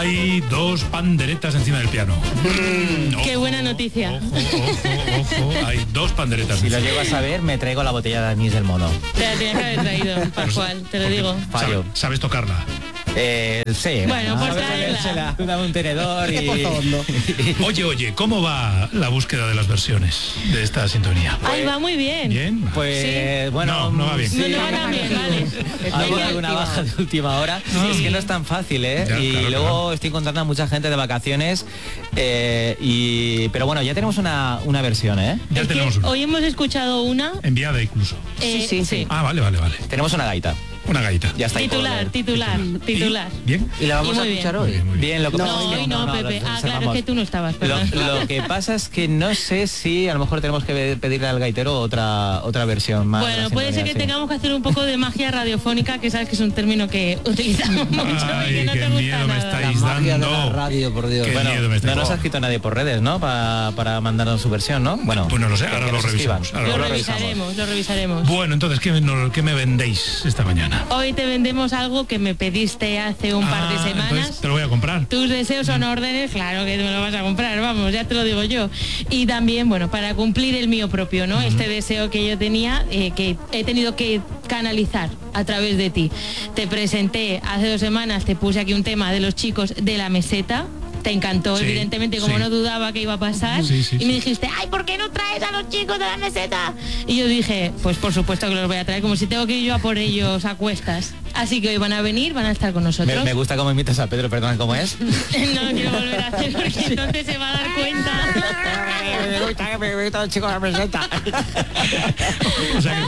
Hay 2 panderetas encima del piano. Qué buena noticia. Ojo, hay 2 panderetas. Si lo llego a saber, me traigo la botella de anís del mono. Te la tienes que haber traído, Pascual, te lo digo. Fallo. ¿Sabes tocarla? Sí. Bueno, pues traerla. Dame un tenedor y... Oye, ¿cómo va la búsqueda de las versiones de esta sintonía? Ay, va muy bien. ¿Bien? Pues Sí. bueno... No va bien. Sí. No va tan bien, vale. Alguna baja de última hora. Es que no es tan fácil, ¿eh? Ya, y claro, luego estoy encontrando a mucha gente de vacaciones. Pero bueno, ya tenemos una versión, ¿eh? Ya Es que tenemos una. hoy hemos escuchado una. Enviada incluso. Sí. Ah, vale. Tenemos una gaita. Una gaita. Ya está ahí Titular. ¿Bien? ¿Y la vamos Y a muy escuchar Muy hoy? bien, muy bien. Bien, lo que pasa No, es que hoy no, Pepe. lo Claro, es reservamos. que tú no estabas, perdón. Lo que pasa es que no sé si a lo mejor tenemos que pedirle al gaitero otra versión más. Bueno, de la puede ser que sintonía, sí. tengamos que hacer un poco de magia radiofónica, que sabes que es un término que utilizamos mucho y que Ay, no qué te gusta miedo me nada. La estáis magia de la dando. radio, por Dios. Qué Bueno, miedo me estáis no nos ha dando. escrito nadie por redes, ¿no? Para mandarnos su versión, ¿no? Bueno, Pues no lo sé, ahora que lo nos escriban. revisamos. Ahora Lo lo revisaremos, lo revisaremos. Bueno, entonces, ¿qué me vendéis esta mañana? Hoy te vendemos algo que me pediste hace un par de semanas. Entonces te lo voy a comprar. Tus deseos son órdenes, claro que me lo vas a comprar, vamos, ya te lo digo yo. Y también, bueno, para cumplir el mío propio, ¿no? Este deseo que yo tenía, que he tenido que canalizar a través de ti. Te presenté hace 2 semanas, te puse aquí un tema de los chicos de La Meseta. Te encantó, Sí, evidentemente, como sí. no dudaba que iba a pasar. Sí, y me dijiste, ay, ¿por qué no traes a los chicos de La Meseta? Y yo dije, pues por supuesto que los voy a traer, como si tengo que ir yo a por ellos a cuestas. Así que hoy van a venir, van a estar con nosotros. Me gusta cómo imitas a Pedro, perdón, ¿cómo es? No lo quiero volver a hacer porque entonces se va a dar cuenta. me gusta los chicos de la meseta. O sea,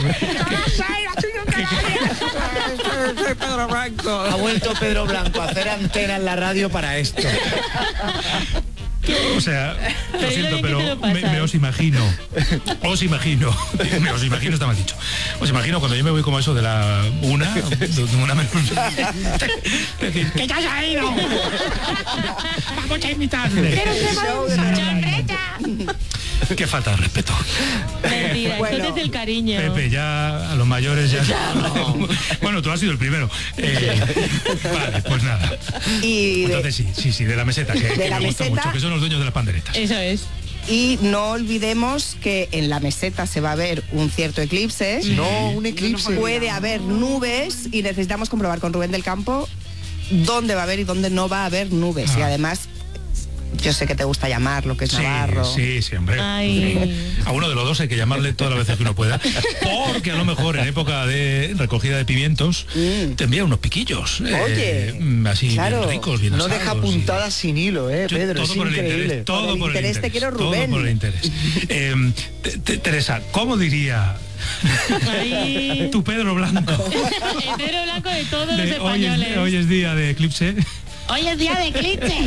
Soy Pedro Blanco. Ha vuelto Pedro Blanco a hacer antena en la radio para esto. o sea, lo Pero siento, dilo bien que pero te lo pasas. me os imagino, me está mal dicho. Os imagino cuando yo me voy como eso de la una menos. Decir, ¡que ya se ha ido! ¡Vamos a invitarle! ¡Qué falta de respeto! Mentira, Bueno, entonces el cariño. Pepe, ya a los mayores ya... Bueno, tú has sido el primero. Vale, pues nada. Y, Entonces sí, de La Meseta, que La me gusta Meseta. mucho, que son los dueños de las panderetas. Eso es. y no olvidemos que en La Meseta se va a ver un cierto eclipse. No, un eclipse. Puede haber nubes y necesitamos comprobar con Rubén del Campo dónde va a haber y dónde no va a haber nubes. Y además, yo sé que te gusta llamar lo que es Navarro. Sí, hombre. Ay. A uno de los dos hay que llamarle todas las veces que uno pueda, porque a lo mejor en época de recogida de pimientos te envía unos piquillos. Oye, así claro. bien ricos, bien No asados, deja puntadas sin hilo, Pedro, todo es por el increíble. interés, todo por el interés. Te quiero, todo Rubén. por el interés. Teresa, ¿cómo diría Ay. tu Pedro Blanco? El Pedro Blanco de todos los Hoy españoles. hoy es día de eclipse. Hoy es día de eclipse.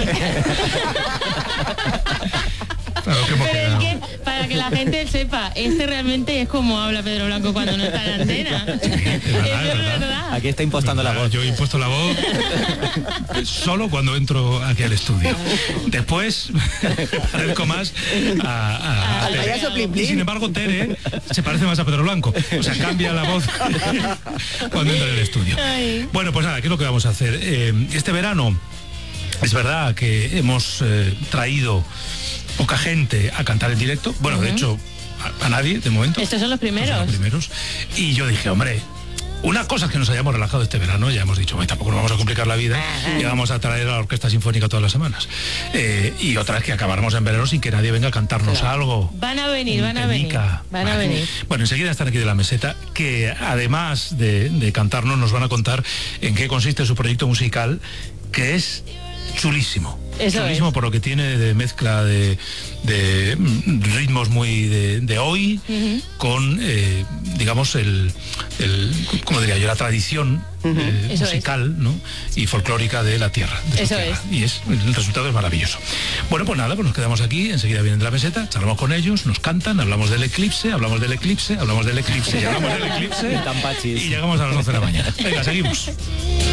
Claro, que hemos Pero quedado. es que, para que la gente sepa, este realmente es como habla Pedro Blanco cuando no está en la antena. verdad, Eso es verdad. Aquí está impostando la voz. Yo he impuesto la voz solo cuando entro aquí al estudio. Después parezco más a Al Tere. payaso Plin Y Plin. sin embargo Tere se parece más a Pedro Blanco. O sea, cambia la voz cuando entra en el estudio. Ay. Bueno, pues nada, ¿qué es lo que vamos a hacer? Este verano es verdad que hemos traído poca gente a cantar en directo. Bueno, de hecho, a nadie de momento. Estos son los primeros. Son los primeros. Y yo dije, hombre, una cosa es que nos hayamos relajado este verano, ya hemos dicho, "Oye, tampoco nos vamos a complicar la vida y vamos a traer a la Orquesta Sinfónica todas las semanas". Y otra es que acabáramos en verano sin que nadie venga a cantarnos algo. Van a venir, Un van a venir. temica. Van a Vale. venir. Bueno, enseguida están aquí de La Meseta, que además de cantarnos nos van a contar en qué consiste su proyecto musical, que es chulísimo. Eso Chulísimo es. por lo que tiene de mezcla de ritmos muy de hoy con, digamos, ¿cómo diría yo? La tradición Eso musical, ¿no? Y folclórica de la tierra. de su Eso tierra. es. Y el resultado es maravilloso. Bueno, pues nada, pues nos quedamos aquí, enseguida vienen de La Meseta, charlamos con ellos, nos cantan, hablamos del eclipse, hablamos del eclipse, hablamos del eclipse, y hablamos del eclipse Tan pachis. y llegamos a las 11 de la mañana. Venga, seguimos.